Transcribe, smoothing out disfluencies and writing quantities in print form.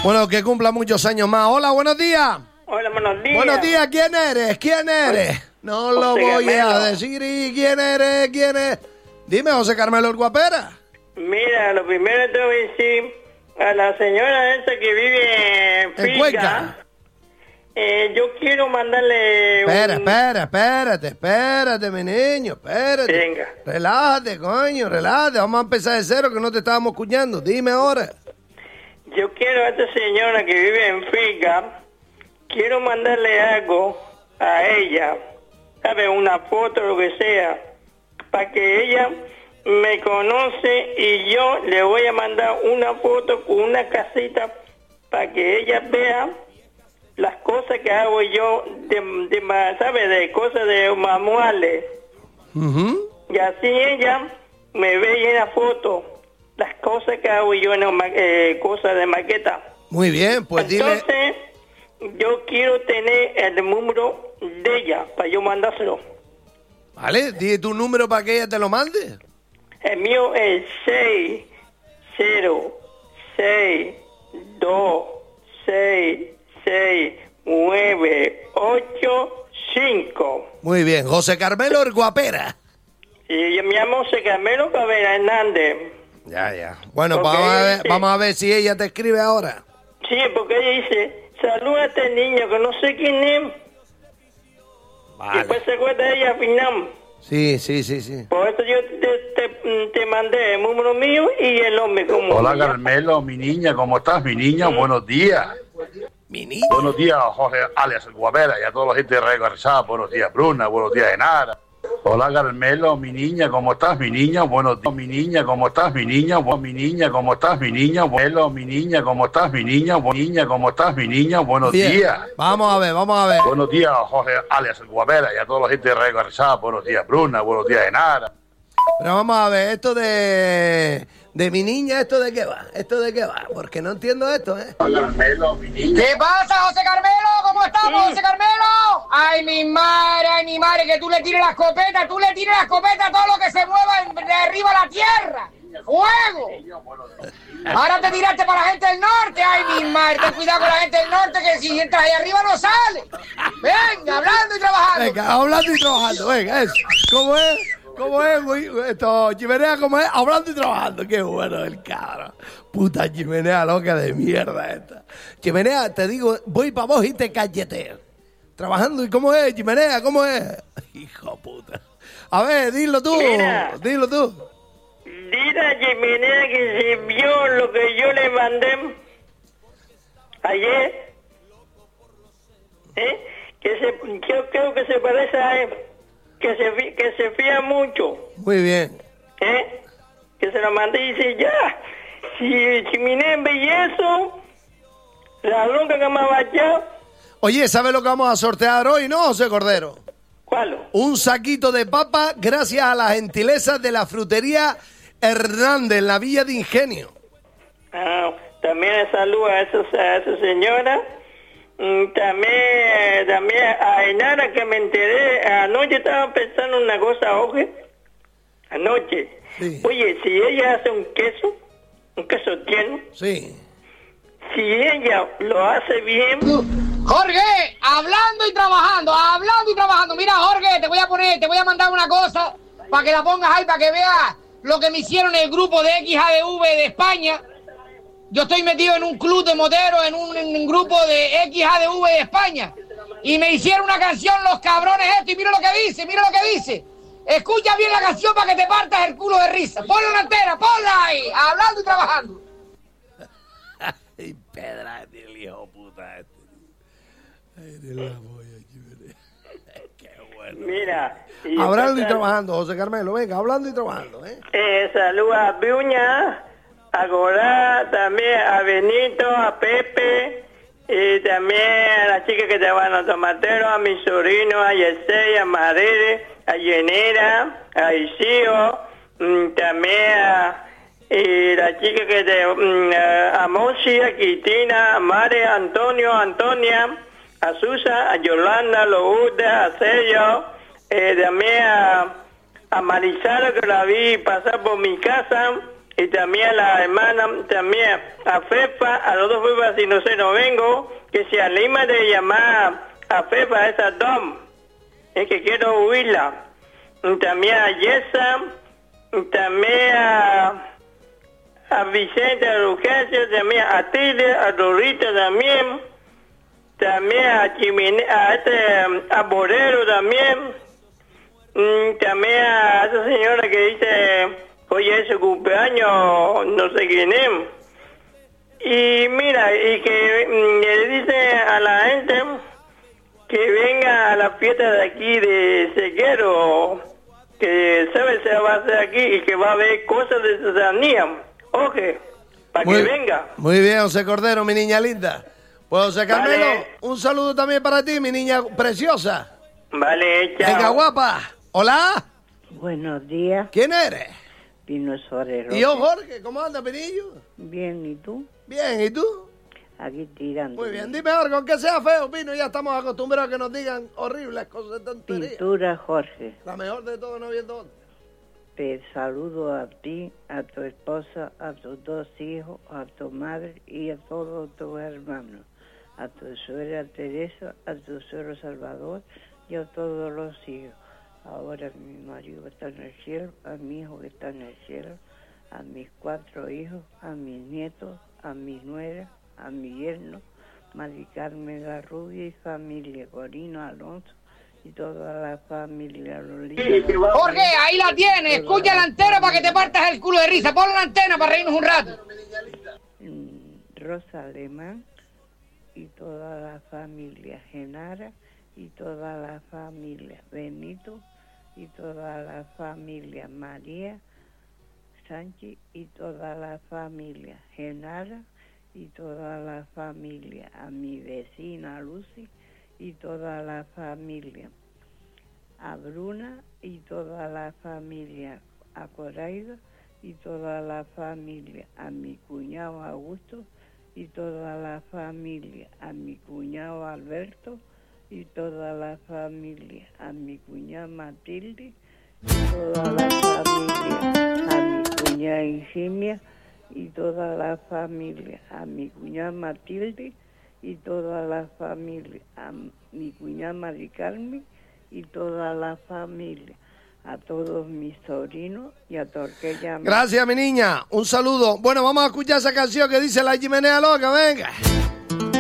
Bueno, que cumpla muchos años más. Hola, buenos días. Hola, buenos días. Buenos días, ¿quién eres? ¿Quién eres? No lo José voy Carmelo. a decir. ¿Y quién eres? ¿Quién es? Dime, José Carmelo el Guapera. Mira, lo primero te voy a decir a la señora esa que vive en En Cuenca. yo quiero mandarle Espérate, mi niño, espérate. Venga. Relájate, coño, relájate. Vamos a empezar de cero, que no te estábamos escuchando. Dime ahora. Yo quiero a esta señora que vive en Fica, quiero mandarle algo a ella, ¿sabes? Una foto, lo que sea, para que ella me conoce y yo le voy a mandar una foto con una casita para que ella vea las cosas que hago yo, ¿sabes? De cosas de manuales. Ujú. Y así ella me ve en la foto las cosas que hago yo en cosas de maqueta. Muy bien, pues dile. Entonces, yo quiero tener el número de ella para yo mandárselo. Vale, dile tu número para que ella te lo mande. El mío es 606266985. Muy bien, José Carmelo el Guapera. Y yo me llamo José Carmelo Cabrera Hernández. Ya. Bueno, Ok, vamos a ver si ella te escribe ahora. Sí, porque ella dice, saluda a este niño que no sé quién es. Y Vale. después se acuerda de ella al final. Sí. Por eso yo te mandé el número mío y el nombre. Como Hola Carmelo, mi niña, ¿cómo estás? Mi niña, buenos días. Mi niño. Buenos días, Jorge alias el Guapera y a toda la gente de Radio Garzá. Buenos días, Bruna, buenos días, Enara. Hola Carmelo, mi niña, ¿cómo estás? Mi niña, buenos días. Mi niña, ¿cómo estás? Mi niña, mi niña, ¿cómo estás? Mi niña, Carmelo, mi niña, ¿cómo estás? Mi niña, ¿cómo estás? Mi niña, buenos Bien. días. Vamos a ver. Buenos días, Jorge alias el Guapera y a toda la gente de Radio Garzá. Buenos días, Bruna, buenos días, Enara. Pero vamos a ver, esto de mi niña, ¿esto de qué va? Porque no entiendo esto, ¿eh? Hola Carmelo, mi niña. ¿Qué pasa, José Carmelo? ¿Cómo estamos, José Carmelo? Ay, mi madre, que tú le tires la escopeta, a todo lo que se mueva de arriba a la tierra. ¡Fuego! Ahora te tiraste para la gente del norte. Ay, mi madre, ten cuidado con la gente del norte, que si entras ahí arriba no sale. Venga, hablando y trabajando. Venga, hablando y trabajando, venga, eso. ¿Cómo es? Güey? Esto, chimenea, ¿cómo es? Hablando y trabajando. Qué bueno el cabrón. Puta chimenea loca de mierda esta. Chimenea, te digo, voy para vos y te calleteo. Trabajando, ¿y cómo es, chimenea? ¿Cómo es? Hijo puta. A ver, dilo tú. Mira. Dilo tú. Dile a Jiménez que si vio lo que yo le mandé ayer, yo creo que se parece a él, que se fía mucho, Muy bien. que se lo mandé y dice, ya, si Jiménez ve eso, la bronca que me ha bachado. Oye, ¿sabes lo que vamos a sortear hoy, no, José Cordero? ¿Cuál? Un saquito de papa gracias a las gentilezas de la frutería Hernández en la Villa de Ingenio. También le saludo a esa señora. También a Enara, que me enteré. Anoche estaba pensando una cosa, oye. Anoche. Sí. Oye, si ella hace un queso tierno, Sí. si ella lo hace bien, Jorge, hablando y trabajando. Mira, Jorge, te voy a mandar una cosa para que la pongas ahí, para que veas lo que me hicieron el grupo de XADV de España. Yo estoy metido en un club de moteros, en un grupo de XADV de España. Y me hicieron una canción, los cabrones esto, y mira lo que dice. Escucha bien la canción para que te partas el culo de risa. Ponla entera, ponla ahí, hablando y trabajando. Ay, pedra, el hijo puta este. Ay, de la polla, chimenea. Qué bueno. mira. Hablando y trabajando, José Carmelo, venga, hablando y trabajando, Saluda a Bruña, a Gorá, también a Benito, a Pepe, y también a las chicas que trabajan en los tomateros, a mi sobrino, a Yesey, a Marere, a Yenera, a Isío, también a la chica a Monsi, a Cristina, a Mare, a Antonio, a Antonia, a Susa, a Yolanda, a Lourdes, a Cello, también a Marisala, que la vi pasar por mi casa, y también a la hermana, también a Fefa, a los dos Fefas, si no sé, no vengo, que se anima de llamar a Fefa, a esa Dom, es que quiero huirla. Y también a Yesa, y también a Vicente, a Lucasio, también a Tile, a Dorita también a Chimine, a Borero también, también a esa señora que dice, oye, es su cumpleaños, no sé quién es. Y mira, y que le dice a la gente que venga a la fiesta de aquí de Seguero, que sabe se va a hacer aquí y que va a haber cosas de ciudadanía. Ok, para que venga. Muy bien, José Cordero, mi niña linda. Pues José Carmelo, Vale. un saludo también para ti, mi niña preciosa. Vale, chao. Venga, guapa. Hola. Buenos días, ¿Quién eres? Pino Sorero. Y yo, Jorge. ¿Cómo andas, Pinillo? Bien, ¿y tú? Bien, ¿y tú? Aquí tirando. Muy bien. Dime algo, aunque sea feo, Pino. Ya estamos acostumbrados a que nos digan horribles cosas de tontería. Pintura Jorge. La mejor de todo, no viendo otra. Te saludo a ti, a tu esposa, a tus dos hijos, a tu madre y a todos tus hermanos. A tu suegra Teresa, a tu suegro Salvador y a todos los hijos. Ahora mi marido está en el cielo, a mi hijo que está en el cielo, a mis 4 hijos, a mis nietos, a mi nuera, a mi yerno, Mari Carmen la Rubia y familia, Corino Alonso y toda la familia Lolita. Jorge, ahí la tienes. Escucha la antena para que te partas el culo de risa. Pon la antena para reírnos un rato. Rosa Alemán y toda la familia Genara y toda la familia Benito y toda la familia María Sánchez y toda la familia Genara y toda la familia a mi vecina Lucy y toda la familia a Bruna y toda la familia a Coraida y toda la familia a mi cuñado Augusto y toda la familia a mi cuñado Alberto y toda la familia a mi cuñada Matilde y toda la familia a mi cuñada Insignia y toda la familia a mi cuñada Matilde y toda la familia a mi cuñada Mari Carmen y toda la familia a todos mis sobrinos y a Torquella. Gracias, mi niña. Un saludo. Bueno, vamos a escuchar esa canción que dice La Chimenea Loca. Venga.